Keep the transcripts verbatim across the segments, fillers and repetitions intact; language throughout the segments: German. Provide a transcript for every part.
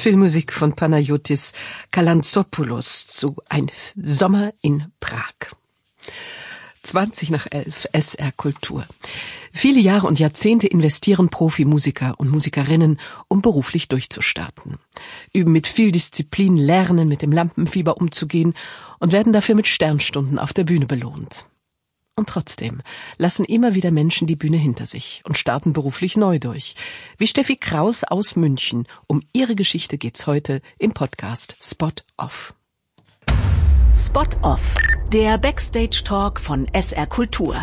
Filmmusik von Panayotis Kalantzopoulos zu Ein Sommer in Prag. zwanzig nach elf, S R Kultur. Viele Jahre und Jahrzehnte investieren Profimusiker und Musikerinnen, um beruflich durchzustarten. Üben mit viel Disziplin, lernen mit dem Lampenfieber umzugehen und werden dafür mit Sternstunden auf der Bühne belohnt. Und trotzdem lassen immer wieder Menschen die Bühne hinter sich und starten beruflich neu durch. Wie Steffi Kraus aus München. Um ihre Geschichte geht's heute im Podcast Spot Off. Spot Off, der Backstage-Talk von S R Kultur.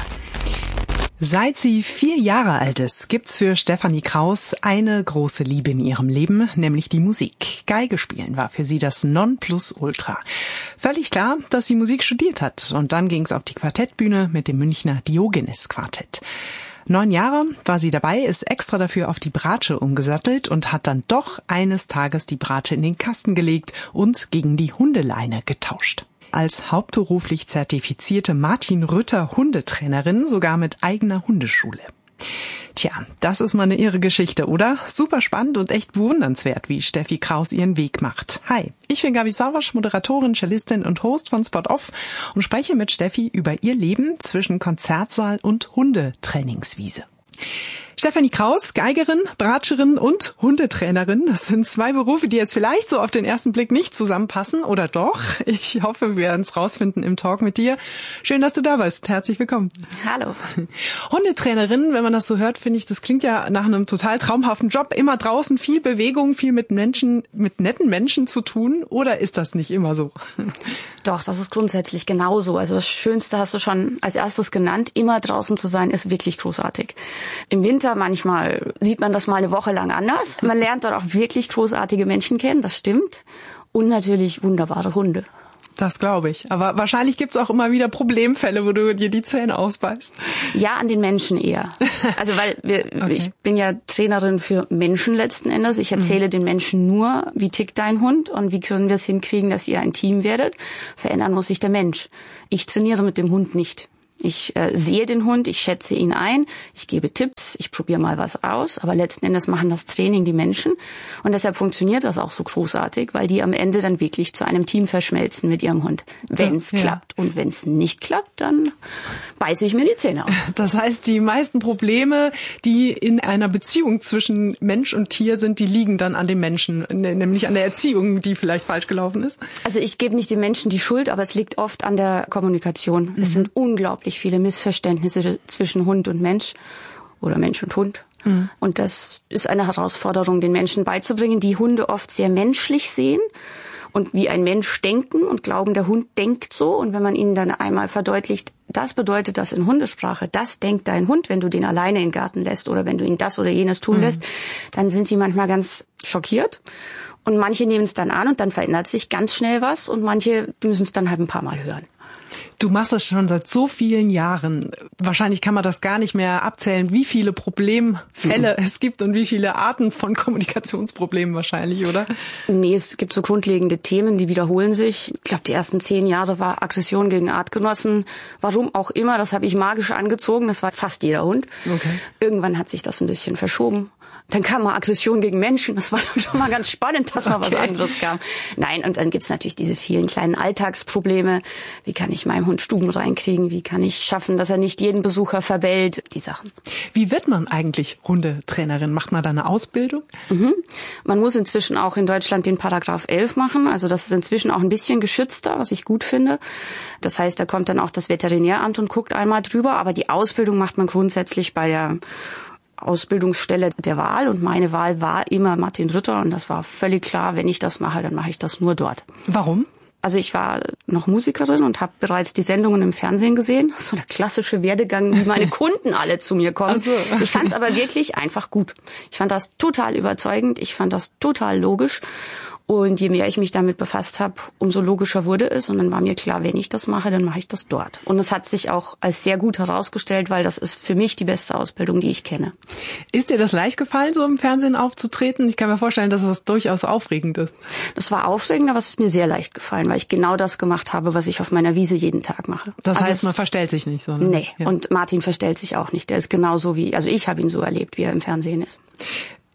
Seit sie vier Jahre alt ist, gibt's für Stefanie Kraus eine große Liebe in ihrem Leben, nämlich die Musik. Geige spielen war für sie das Nonplusultra. Völlig klar, dass sie Musik studiert hat. Und dann ging's auf die Quartettbühne mit dem Münchner Diogenes-Quartett. Neun Jahre war sie dabei, ist extra dafür auf die Bratsche umgesattelt und hat dann doch eines Tages die Bratsche in den Kasten gelegt und gegen die Hundeleine getauscht. Als hauptberuflich zertifizierte Martin Rütter Hundetrainerin, sogar mit eigener Hundeschule. Tja, das ist mal eine irre Geschichte, oder? Super spannend und echt bewundernswert, wie Steffi Kraus ihren Weg macht. Hi, ich bin Gabi Sauwasch, Moderatorin, Cellistin und Host von Spot Off und spreche mit Steffi über ihr Leben zwischen Konzertsaal und Hundetrainingswiese. Stefanie Kraus, Geigerin, Bratscherin und Hundetrainerin. Das sind zwei Berufe, die jetzt vielleicht so auf den ersten Blick nicht zusammenpassen. Oder doch? Ich hoffe, wir werden es rausfinden im Talk mit dir. Schön, dass du da bist. Herzlich willkommen. Hallo. Hundetrainerin, wenn man das so hört, finde ich, das klingt ja nach einem total traumhaften Job. Immer draußen, viel Bewegung, viel mit Menschen, mit netten Menschen zu tun. Oder ist das nicht immer so? Doch, das ist grundsätzlich genauso. Also das Schönste hast du schon als erstes genannt. Immer draußen zu sein, ist wirklich großartig. Im Winter manchmal sieht man das mal eine Woche lang anders. Man lernt dort auch wirklich großartige Menschen kennen, das stimmt. Und natürlich wunderbare Hunde. Das glaube ich. Aber wahrscheinlich gibt es auch immer wieder Problemfälle, wo du dir die Zähne ausbeißt. Ja, an den Menschen eher. Also weil wir, okay. Ich bin ja Trainerin für Menschen letzten Endes. Ich erzähle mhm. den Menschen nur, wie tickt dein Hund und wie können wir es hinkriegen, dass ihr ein Team werdet. Verändern muss sich der Mensch. Ich trainiere mit dem Hund nicht. Ich äh, sehe den Hund, ich schätze ihn ein, ich gebe Tipps, ich probiere mal was aus, aber letzten Endes machen das Training die Menschen und deshalb funktioniert das auch so großartig, weil die am Ende dann wirklich zu einem Team verschmelzen mit ihrem Hund, wenn es ja, klappt. Ja. Und wenn es nicht klappt, dann beiße ich mir die Zähne aus. Das heißt, die meisten Probleme, die in einer Beziehung zwischen Mensch und Tier sind, die liegen dann an dem Menschen, nämlich an der Erziehung, die vielleicht falsch gelaufen ist? Also ich gebe nicht den Menschen die Schuld, aber es liegt oft an der Kommunikation. Mhm. Es sind unglaublich viele Missverständnisse zwischen Hund und Mensch oder Mensch und Hund. Mhm. Und das ist eine Herausforderung, den Menschen beizubringen, die Hunde oft sehr menschlich sehen und wie ein Mensch denken und glauben, der Hund denkt so. Und wenn man ihnen dann einmal verdeutlicht, das bedeutet das in Hundesprache, das denkt dein Hund, wenn du den alleine in den Garten lässt oder wenn du ihn das oder jenes tun mhm. lässt, dann sind die manchmal ganz schockiert. Und manche nehmen es dann an und dann verändert sich ganz schnell was und manche müssen es dann halt ein paar Mal hören. Du machst das schon seit so vielen Jahren. Wahrscheinlich kann man das gar nicht mehr abzählen, wie viele Problemfälle mhm. es gibt und wie viele Arten von Kommunikationsproblemen wahrscheinlich, oder? Nee, es gibt so grundlegende Themen, die wiederholen sich. Ich glaube, die ersten zehn Jahre war Aggression gegen Artgenossen. Warum auch immer, das habe ich magisch angezogen. Das war fast jeder Hund. Okay. Irgendwann hat sich das ein bisschen verschoben. Dann kam mal Aggression gegen Menschen. Das war dann schon mal ganz spannend, dass mal okay. was anderes kam. Nein, und dann gibt's natürlich diese vielen kleinen Alltagsprobleme. Wie kann ich meinem Hund Stuben reinkriegen? Wie kann ich schaffen, dass er nicht jeden Besucher verbellt? Die Sachen. Wie wird man eigentlich Hundetrainerin? Macht man da eine Ausbildung? Mhm. Man muss inzwischen auch in Deutschland den Paragraph elf machen. Also das ist inzwischen auch ein bisschen geschützter, was ich gut finde. Das heißt, da kommt dann auch das Veterinäramt und guckt einmal drüber. Aber die Ausbildung macht man grundsätzlich bei der Ausbildungsstelle der Wahl und meine Wahl war immer Martin Rütter und das war völlig klar, wenn ich das mache, dann mache ich das nur dort. Warum? Also ich war noch Musikerin und habe bereits die Sendungen im Fernsehen gesehen. So der klassische Werdegang, wie meine Kunden alle zu mir kommen. So. Ich fand es aber wirklich einfach gut. Ich fand das total überzeugend, ich fand das total logisch. Und je mehr ich mich damit befasst habe, umso logischer wurde es. Und dann war mir klar, wenn ich das mache, dann mache ich das dort. Und es hat sich auch als sehr gut herausgestellt, weil das ist für mich die beste Ausbildung, die ich kenne. Ist dir das leicht gefallen, so im Fernsehen aufzutreten? Ich kann mir vorstellen, dass das durchaus aufregend ist. Das war aufregend, aber es ist mir sehr leicht gefallen, weil ich genau das gemacht habe, was ich auf meiner Wiese jeden Tag mache. Das also heißt, man verstellt sich nicht so. Ne? Nee, ja. Und Martin verstellt sich auch nicht. Der ist genauso wie, also ich habe ihn so erlebt, wie er im Fernsehen ist.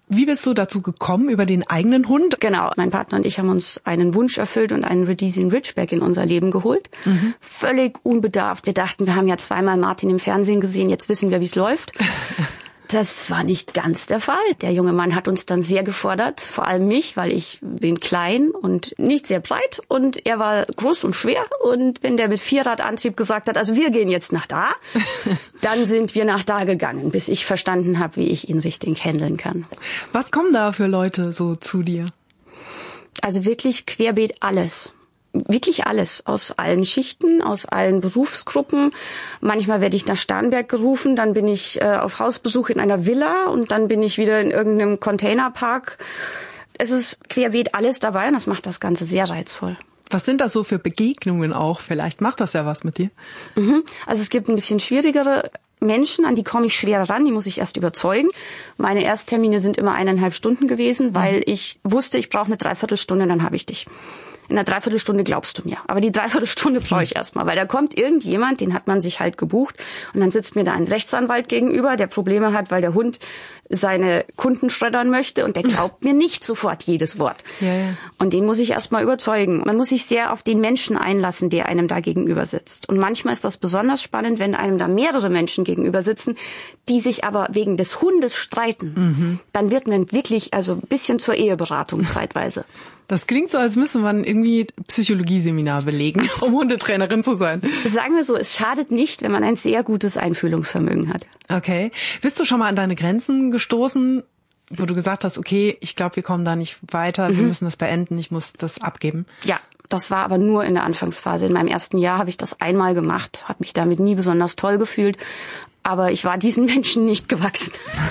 Wie bist du dazu gekommen, über den eigenen Hund? Genau, mein Partner und ich haben uns einen Wunsch erfüllt und einen Rhodesian Ridgeback in unser Leben geholt. Mhm. Völlig unbedarft. Wir dachten, wir haben ja zweimal Martin im Fernsehen gesehen, jetzt wissen wir, wie es läuft. Das war nicht ganz der Fall. Der junge Mann hat uns dann sehr gefordert, vor allem mich, weil ich bin klein und nicht sehr breit und er war groß und schwer. Und wenn der mit Vierradantrieb gesagt hat, also wir gehen jetzt nach da, dann sind wir nach da gegangen, bis ich verstanden habe, wie ich ihn richtig handeln kann. Was kommen da für Leute so zu dir? Also wirklich querbeet alles. Wirklich alles, aus allen Schichten, aus allen Berufsgruppen. Manchmal werde ich nach Starnberg gerufen, dann bin ich äh, auf Hausbesuch in einer Villa und dann bin ich wieder in irgendeinem Containerpark. Es ist querbeet alles dabei und das macht das Ganze sehr reizvoll. Was sind das so für Begegnungen auch? Vielleicht macht das ja was mit dir. Mhm. Also es gibt ein bisschen schwierigere Menschen, an die komme ich schwer ran, die muss ich erst überzeugen. Meine Ersttermine sind immer eineinhalb Stunden gewesen, weil ich wusste, ich brauche eine Dreiviertelstunde, dann habe ich dich. In einer Dreiviertelstunde glaubst du mir. Aber die Dreiviertelstunde brauche ich erstmal, weil da kommt irgendjemand, den hat man sich halt gebucht und dann sitzt mir da ein Rechtsanwalt gegenüber, der Probleme hat, weil der Hund seine Kunden schreddern möchte und der glaubt mir nicht sofort jedes Wort. Ja, ja. Und den muss ich erstmal überzeugen. Man muss sich sehr auf den Menschen einlassen, der einem da gegenüber sitzt. Und manchmal ist das besonders spannend, wenn einem da mehrere Menschen gegenüber sitzen, die sich aber wegen des Hundes streiten. Mhm. Dann wird man wirklich also ein bisschen zur Eheberatung zeitweise. Das klingt so, als müsste man irgendwie Psychologieseminar belegen, um Hundetrainerin zu sein. Sagen wir so, es schadet nicht, wenn man ein sehr gutes Einfühlungsvermögen hat. Okay. Bist du schon mal an deine Grenzen gestoßen, wo du gesagt hast, okay, ich glaube, wir kommen da nicht weiter, mhm. wir müssen das beenden, ich muss das abgeben? Ja, das war aber nur in der Anfangsphase. In meinem ersten Jahr habe ich das einmal gemacht, habe mich damit nie besonders toll gefühlt. Aber ich war diesen Menschen nicht gewachsen.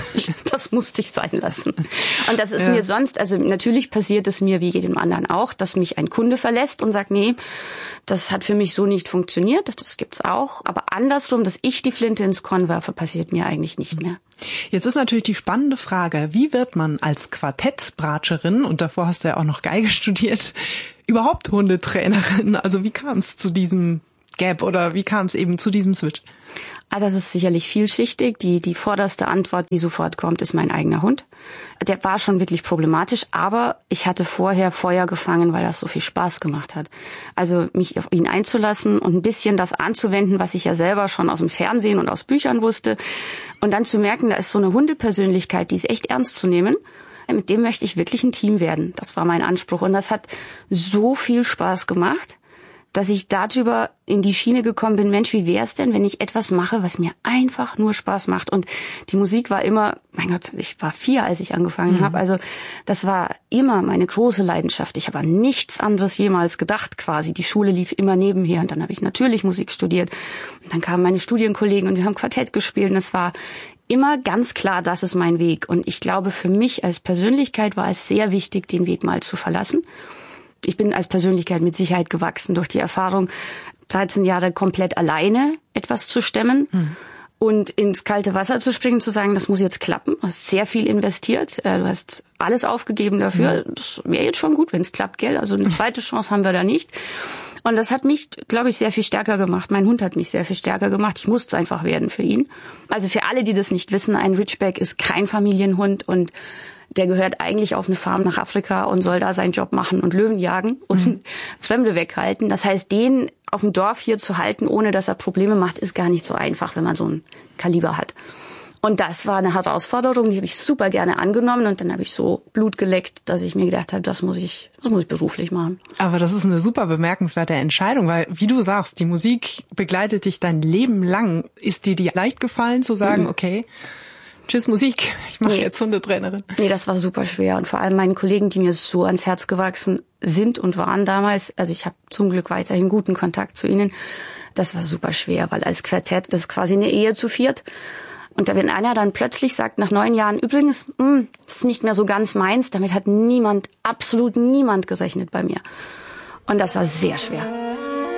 Das musste ich sein lassen. Und das ist ja. mir sonst, also natürlich passiert es mir wie jedem anderen auch, dass mich ein Kunde verlässt und sagt, nee, das hat für mich so nicht funktioniert. Das, das gibt's auch. Aber andersrum, dass ich die Flinte ins Korn werfe, passiert mir eigentlich nicht mehr. Jetzt ist natürlich die spannende Frage, wie wird man als Quartettbratscherin, und davor hast du ja auch noch Geige studiert, überhaupt Hundetrainerin? Also wie kam es zu diesem Gap oder wie kam es eben zu diesem Switch? Ah, das ist sicherlich vielschichtig. Die, die vorderste Antwort, die sofort kommt, ist mein eigener Hund. Der war schon wirklich problematisch, aber ich hatte vorher Feuer gefangen, weil das so viel Spaß gemacht hat. Also mich auf ihn einzulassen und ein bisschen das anzuwenden, was ich ja selber schon aus dem Fernsehen und aus Büchern wusste. Und dann zu merken, da ist so eine Hundepersönlichkeit, die ist echt ernst zu nehmen. Mit dem möchte ich wirklich ein Team werden. Das war mein Anspruch. Und das hat so viel Spaß gemacht, dass ich darüber in die Schiene gekommen bin, Mensch, wie wär's denn, wenn ich etwas mache, was mir einfach nur Spaß macht? Und die Musik war immer, mein Gott, ich war vier, als ich angefangen mhm. habe, also das war immer meine große Leidenschaft. Ich habe an nichts anderes jemals gedacht quasi. Die Schule lief immer nebenher und dann habe ich natürlich Musik studiert. Und dann kamen meine Studienkollegen und wir haben Quartett gespielt und es war immer ganz klar, das ist mein Weg. Und ich glaube, für mich als Persönlichkeit war es sehr wichtig, den Weg mal zu verlassen. Ich bin als Persönlichkeit mit Sicherheit gewachsen durch die Erfahrung, dreizehn Jahre komplett alleine etwas zu stemmen mhm. und ins kalte Wasser zu springen, zu sagen, das muss jetzt klappen. Du hast sehr viel investiert, du hast alles aufgegeben dafür. Mhm. Das wäre jetzt schon gut, wenn es klappt, gell? Also eine zweite Chance haben wir da nicht. Und das hat mich, glaube ich, sehr viel stärker gemacht. Mein Hund hat mich sehr viel stärker gemacht. Ich musste es einfach werden für ihn. Also für alle, die das nicht wissen, ein Ridgeback ist kein Familienhund und der gehört eigentlich auf eine Farm nach Afrika und soll da seinen Job machen und Löwen jagen und mhm. Fremde weghalten. Das heißt, den auf dem Dorf hier zu halten, ohne dass er Probleme macht, ist gar nicht so einfach, wenn man so ein Kaliber hat. Und das war eine Herausforderung, die habe ich super gerne angenommen und dann habe ich so Blut geleckt, dass ich mir gedacht habe, das muss ich, das muss ich beruflich machen. Aber das ist eine super bemerkenswerte Entscheidung, weil, wie du sagst, die Musik begleitet dich dein Leben lang. Ist dir die leicht gefallen zu sagen, mhm. okay, tschüss Musik, ich mache nee. jetzt Hundetrainerin? Nee, das war super schwer und vor allem meinen Kollegen, die mir so ans Herz gewachsen sind und waren damals, also ich habe zum Glück weiterhin guten Kontakt zu ihnen, das war super schwer, weil als Quartett, das ist quasi eine Ehe zu viert. Und wenn einer dann plötzlich sagt, nach neun Jahren, übrigens, mh, das ist nicht mehr so ganz meins, damit hat niemand, absolut niemand gerechnet bei mir. Und das war sehr schwer.